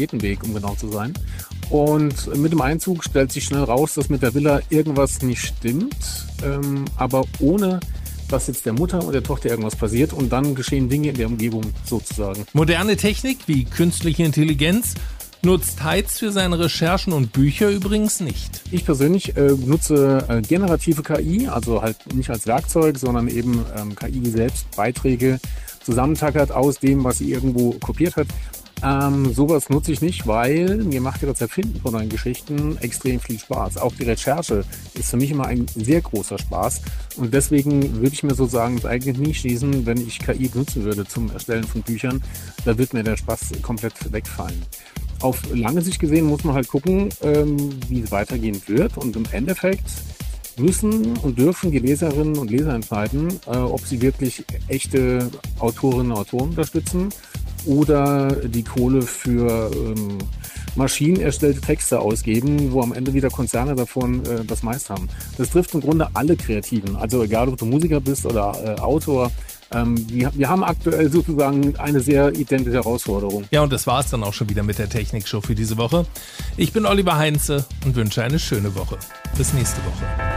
Tapetenweg, um genau zu sein. Und mit dem Einzug stellt sich schnell raus, dass mit der Villa irgendwas nicht stimmt, aber ohne dass jetzt der Mutter und der Tochter irgendwas passiert, und dann geschehen Dinge in der Umgebung sozusagen. Moderne Technik wie künstliche Intelligenz nutzt Heitz für seine Recherchen und Bücher übrigens nicht. Ich persönlich nutze generative KI, also halt nicht als Werkzeug, sondern eben KI selbst Beiträge zusammentackert aus dem, was sie irgendwo kopiert hat. Sowas nutze ich nicht, weil mir macht ja das Erfinden von neuen Geschichten extrem viel Spaß. Auch die Recherche ist für mich immer ein sehr großer Spaß. Und deswegen würde ich mir so sagen, das eigentlich nie schließen, wenn ich KI benutzen würde zum Erstellen von Büchern, da wird mir der Spaß komplett wegfallen. Auf lange Sicht gesehen muss man halt gucken, wie es weitergehen wird. Und im Endeffekt müssen und dürfen die Leserinnen und Leser entscheiden, ob sie wirklich echte Autorinnen und Autoren unterstützen oder die Kohle für maschinenerstellte Texte ausgeben, wo am Ende wieder Konzerne davon das meiste haben. Das trifft im Grunde alle Kreativen. Also egal, ob du Musiker bist oder Autor. Wir haben aktuell sozusagen eine sehr identische Herausforderung. Ja, und das war es dann auch schon wieder mit der Technikshow für diese Woche. Ich bin Oliver Heinze und wünsche eine schöne Woche. Bis nächste Woche.